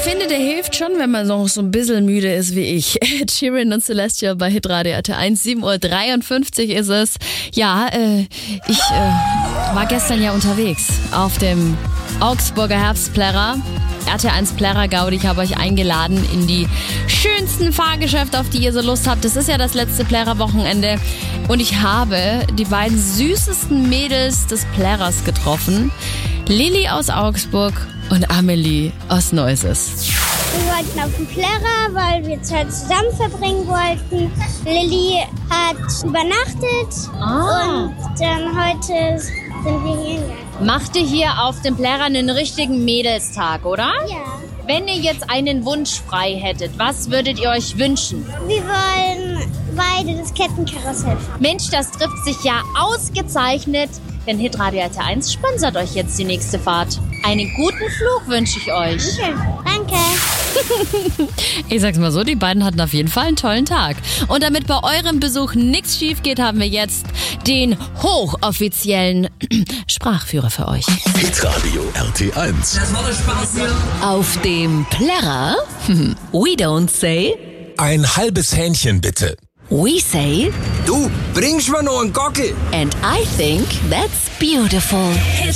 finde, der hilft schon, wenn man noch so ein bisschen müde ist wie ich. Ed Sheeran und Celestial bei Hitradio RT1, 7:53 Uhr ist es. Ja, ich war gestern ja unterwegs auf dem Augsburger Herbstplärrer. RT1 Plärrer Gaudi, ich habe euch eingeladen in die schönsten Fahrgeschäfte, auf die ihr so Lust habt. Das ist ja das letzte Plärrer-Wochenende. Und ich habe die beiden süßesten Mädels des Plärrers getroffen. Lilly aus Augsburg und Amelie aus Neuses. Wir wollten auf den Plärrer, weil wir Zeit zusammen verbringen wollten. Lilly hat übernachtet und dann heute sind wir hier hingegangen. Macht ihr hier auf dem Plärrer einen richtigen Mädelstag, oder? Ja. Wenn ihr jetzt einen Wunsch frei hättet, was würdet ihr euch wünschen? Wir wollen beide das Kettenkarussell fahren. Mensch, das trifft sich ja ausgezeichnet, denn Hitradio RT1 sponsert euch jetzt die nächste Fahrt. Einen guten Flug wünsche ich euch. Danke. Ich sag's mal so, die beiden hatten auf jeden Fall einen tollen Tag. Und damit bei eurem Besuch nichts schief geht, haben wir jetzt den hochoffiziellen Sprachführer für euch. Hitradio RT1. Das war der Spaß hier. Auf dem Plärrer, we don't say, Ein halbes Hähnchen bitte. we say, Du, bringst mir noch einen Gockel. and I think that's beautiful.